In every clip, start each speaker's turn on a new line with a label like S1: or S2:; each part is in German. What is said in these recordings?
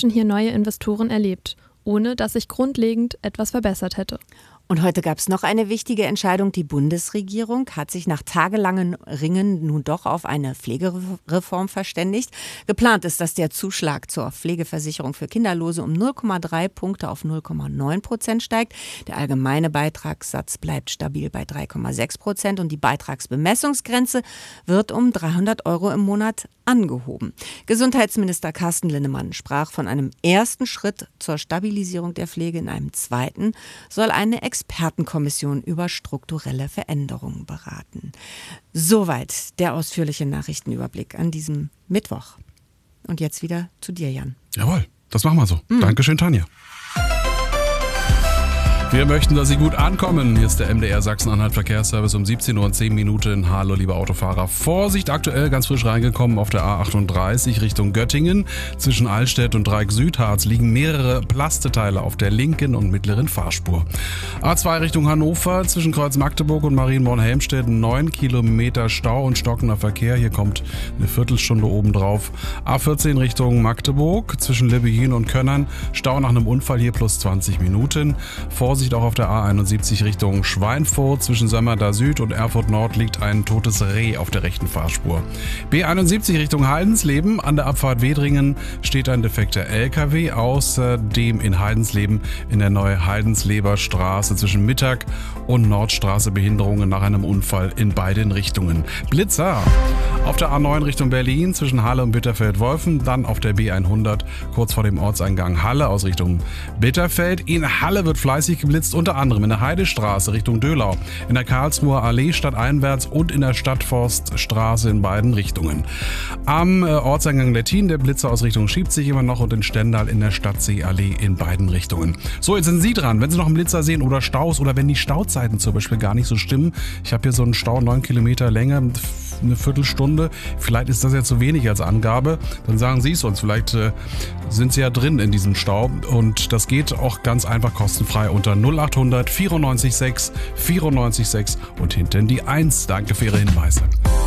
S1: inzwischen hier neue Investoren erlebt, ohne dass sich grundlegend etwas verbessert hätte.
S2: Und heute gab es noch eine wichtige Entscheidung. Die Bundesregierung hat sich nach tagelangen Ringen nun doch auf eine Pflegereform verständigt. Geplant ist, dass der Zuschlag zur Pflegeversicherung für Kinderlose um 0,3 Punkte auf 0,9% steigt. Der allgemeine Beitragssatz bleibt stabil bei 3,6% und die Beitragsbemessungsgrenze wird um 300 € im Monat angehoben. Gesundheitsminister Carsten Linnemann sprach von einem ersten Schritt zur Stabilisierung der Pflege. In einem zweiten soll eine Expertenkommission über strukturelle Veränderungen beraten. Soweit der ausführliche Nachrichtenüberblick an diesem Mittwoch. Und jetzt wieder zu dir, Jan.
S3: Jawohl, das machen wir so. Dankeschön, Tanja. Wir möchten, dass Sie gut ankommen. Hier ist der MDR Sachsen-Anhalt Verkehrsservice um 17:10 Uhr. Hallo, liebe Autofahrer. Vorsicht, aktuell ganz frisch reingekommen auf der A38 Richtung Göttingen. Zwischen Allstedt und Dreieck Südharz liegen mehrere Plasteteile auf der linken und mittleren Fahrspur. A2 Richtung Hannover zwischen Kreuz Magdeburg und Marienborn-Helmstedt 9 Kilometer Stau und stockender Verkehr. Hier kommt eine Viertelstunde obendrauf. A14 Richtung Magdeburg zwischen Lebbejin und Könnern. Stau nach einem Unfall hier plus 20 Minuten. Vorsicht auch auf der A71 Richtung Schweinfurt. Zwischen Sömmerda Süd und Erfurt Nord liegt ein totes Reh auf der rechten Fahrspur. B71 Richtung Heidensleben. An der Abfahrt Wedringen steht ein defekter LKW. Außerdem in Heidensleben in der Neu-Heidensleber Straße zwischen Mittag und Nordstraße Behinderungen nach einem Unfall in beiden Richtungen. Blitzer auf der A9 Richtung Berlin zwischen Halle und Bitterfeld-Wolfen. Dann auf der B100 kurz vor dem Ortseingang Halle aus Richtung Bitterfeld. In Halle wird fleißig geblitzt, unter anderem in der Heidestraße Richtung Dölau, in der Karlsruher Allee stadteinwärts und in der Stadtforststraße in beiden Richtungen. Am Ortseingang Lettin der Blitzer aus Richtung schiebt sich immer noch und in Stendal in der Stadtseeallee in beiden Richtungen. So, jetzt sind Sie dran. Wenn Sie noch einen Blitzer sehen oder Staus oder wenn die Stauzeiten zum Beispiel gar nicht so stimmen. Ich habe hier so einen Stau 9 Kilometer Länge, eine Viertelstunde. Vielleicht ist das ja zu wenig als Angabe. Dann sagen Sie es uns. Vielleicht sind Sie ja drin in diesem Stau. Und das geht auch ganz einfach kostenfrei unter 0800 94 6 94 6 und hinten die 1. Danke für Ihre Hinweise.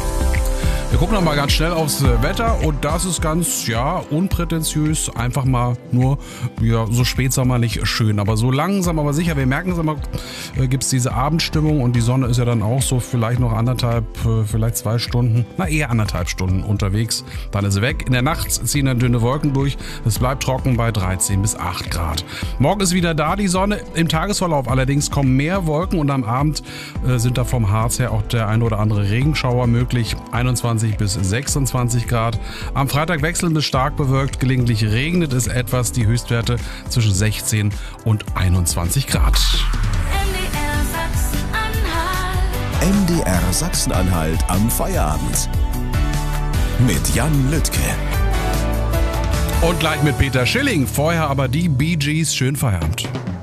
S3: Wir gucken noch mal ganz schnell aufs Wetter und das ist ganz, unprätentiös, einfach mal nur, so spätsommerlich schön. Aber so langsam, aber sicher, wir merken es immer, gibt es diese Abendstimmung und die Sonne ist ja dann auch so vielleicht noch vielleicht 2 Stunden, eher 1,5 Stunden unterwegs. Dann ist sie weg. In der Nacht ziehen dann dünne Wolken durch. Es bleibt trocken bei 13 bis 8 Grad. Morgen ist wieder da die Sonne. Im Tagesverlauf allerdings kommen mehr Wolken und am Abend sind da vom Harz her auch der ein oder andere Regenschauer möglich. 21 bis 26 Grad. Am Freitag wechselnd bis stark bewölkt. Gelegentlich regnet es etwas. Die Höchstwerte zwischen 16 und 21 Grad.
S4: MDR Sachsen-Anhalt am Feierabend. Mit Jan Lüttke.
S3: Und gleich mit Peter Schilling. Vorher aber die Bee Gees. Schönen Feierabend.